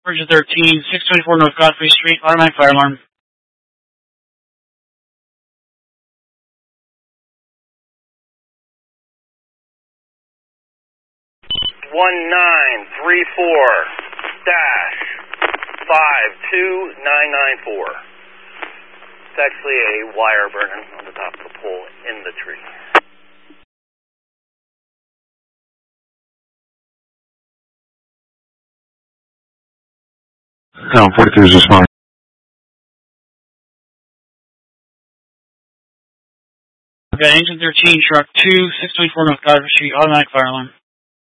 Bridge 13, 624 North Godfrey Street, automatic fire alarm. 1934-52994. It's actually a wire burning on the top of the pole in the tree. Town 43 is responding. Got engine 13, truck 2, 624 North Godfrey Street, automatic fire alarm.